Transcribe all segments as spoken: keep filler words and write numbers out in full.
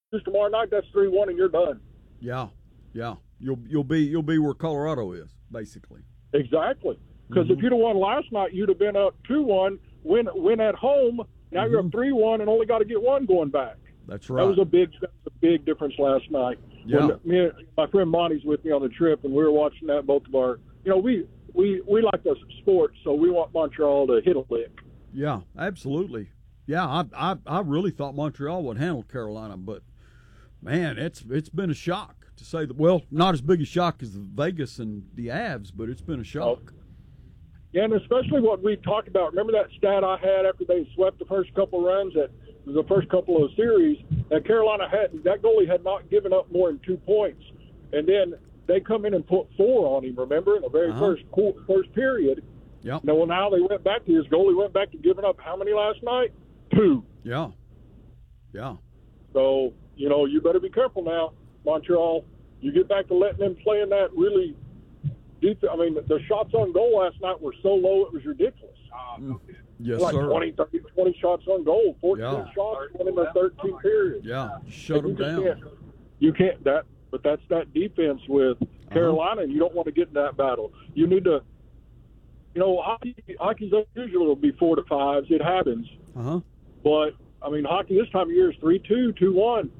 lose tomorrow night, that's three one, and you're done. Yeah, yeah. You'll you'll be you'll be where Colorado is, basically. Exactly. Because mm-hmm. if you'd have won last night, you'd have been up two one, win win at home. Now mm-hmm. you're up three one and only got to get one going back. That's right. That was a big that was a big difference last night. Yeah. When me and my friend Monty's with me on the trip, and we were watching that. Both of our, you know, we we we like the sport, so we want Montreal to hit a lick. Yeah, absolutely. Yeah, I I I really thought Montreal would handle Carolina, but man, it's it's been a shock. To say that, well, not as big a shock as the Vegas and the Avs, but it's been a shock. Yeah, and especially what we talked about. Remember that stat I had after they swept the first couple runs, that the first couple of series, that Carolina had, that goalie had not given up more than two points. And then they come in and put four on him, remember, in the very uh-huh. first first period. Yep. Now, well, now they went back to his goalie, went back to giving up how many last night? Two. Yeah. Yeah. So, you know, you better be careful now, Montreal. You get back to letting them play in that really deep. I mean, the shots on goal last night were so low it was ridiculous. Mm. Yes, like sir. twenty, thirty, twenty shots on goal, fourteen yeah. shots in the thirteen period. Yeah, shut them down. Can't, you can't that, but that's that defense with Carolina, uh-huh. and you don't want to get in that battle. You need to, you know, hockey, hockey's unusual. It'll be four to fives. It happens. Uh huh. But I mean, hockey this time of year is three two, two one.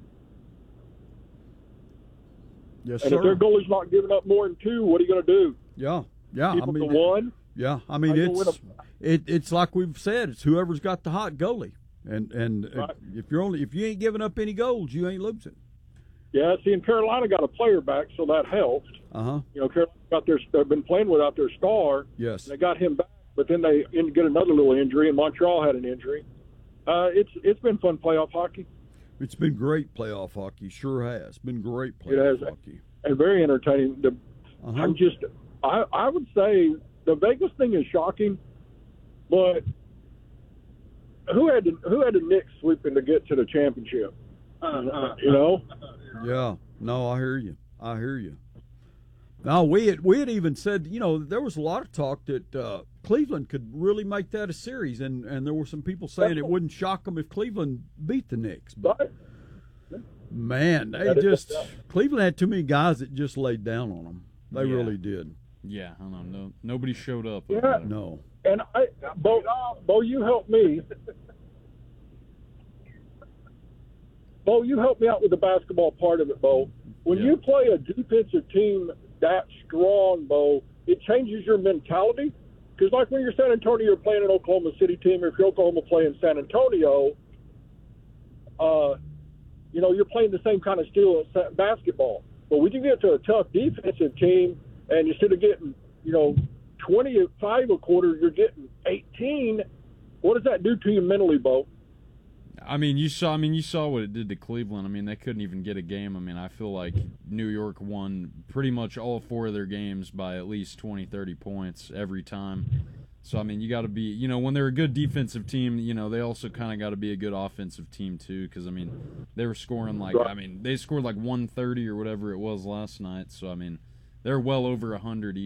Yes, and sir. if their goalie's not giving up more than two, what are you going to do? Yeah, yeah. Keep I them mean, to one. Yeah, I mean it's it, it's like we've said. It's whoever's got the hot goalie, and and right. if you're only if you ain't giving up any goals, you ain't losing. Yeah, see, and Carolina got a player back, so that helped. Uh huh. You know, Carolina got their they've been playing without their star. Yes. And they got him back, but then they didn't get another little injury, and Montreal had an injury. Uh, it's it's been fun playoff hockey. It's been great playoff hockey. Sure has been great playoff it has, hockey. And very entertaining. The, uh-huh. I'm just, I, I would say the Vegas thing is shocking, but who had to, who had the Knicks sweeping to get to the championship? Uh, you know? Yeah. No, I hear you. I hear you. Now we had we had even said, you know, there was a lot of talk that uh, Cleveland could really make that a series, and, and there were some people saying it wouldn't shock them if Cleveland beat the Knicks. But man, they just Cleveland had too many guys that just laid down on them. They yeah. really did. Yeah, I don't know. No, nobody showed up. Yeah, no. And I, Bo, Bo, you helped me. Bo, you helped me out with the basketball part of it, Bo. When yeah. you play a defensive team that strong, Bo, it changes your mentality. Because like when you're San Antonio, you're playing an Oklahoma City team, or if you're Oklahoma playing San Antonio, uh, you know, you're playing the same kind of style of basketball. But when you get to a tough defensive team, and instead of getting, you know, twenty-five a quarter, you're getting eighteen, what does that do to you mentally, Bo? I mean, you saw. I mean, you saw what it did to Cleveland. I mean, they couldn't even get a game. I mean, I feel like New York won pretty much all four of their games by at least twenty, thirty points every time. So I mean, you got to be. You know, when they're a good defensive team, you know, they also kind of got to be a good offensive team too. Because I mean, they were scoring like. I mean, they scored like one thirty or whatever it was last night. So I mean, they're well over a hundred.